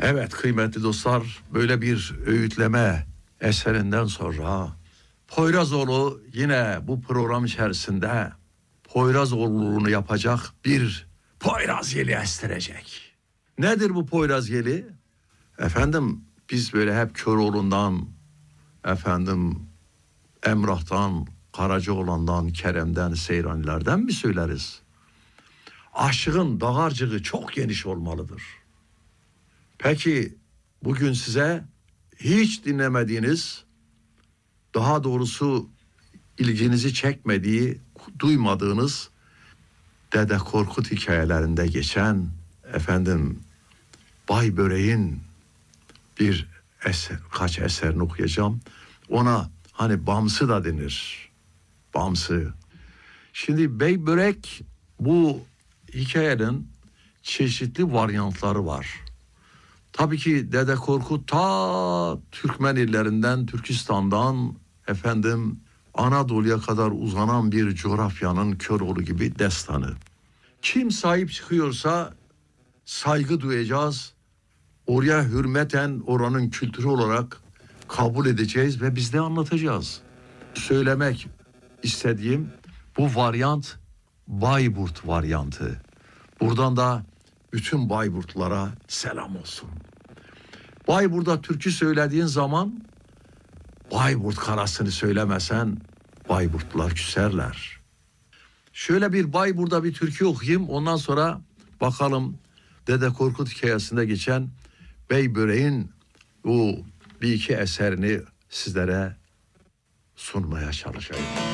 Evet kıymetli dostlar, böyle bir öğütleme eserinden sonra Poyrazoğlu yine bu program içerisinde Poyrazoğlu'nu yapacak bir Poyraz yeli estirecek. Nedir bu Poyraz yeli? Efendim biz böyle hep Köroğlu'ndan, efendim Emrah'tan, Karacaoğlan'dan, Kerem'den, Seyranilerden mi söyleriz? Aşığın dağarcığı çok geniş olmalıdır. Peki bugün size hiç dinlemediğiniz, daha doğrusu ilginizi çekmediği, duymadığınız Dede Korkut hikayelerinde geçen efendim Bay Börek'in bir eser, kaç eserini okuyacağım. Ona hani Bamsı da denir. Bamsı. Şimdi Bey Börek, bu hikayenin çeşitli varyantları var. Tabii ki Dede Korkut ta Türkmen illerinden, Türkistan'dan efendim Anadolu'ya kadar uzanan bir coğrafyanın Köroğlu gibi destanı. Kim sahip çıkıyorsa saygı duyacağız. Oraya hürmeten oranın kültürü olarak kabul edeceğiz ve biz de anlatacağız. Söylemek istediğim bu varyant Bayburt varyantı. Buradan da bütün Bayburtlara selam olsun. Bayburt'ta türkü söylediğin zaman Bayburt karasını söylemesen Bayburtlular küserler. Şöyle bir Bayburt'ta bir türkü okuyayım, ondan sonra bakalım Dede Korkut hikayesinde geçen Bey Börek'in bu bir iki eserini sizlere sunmaya çalışayım.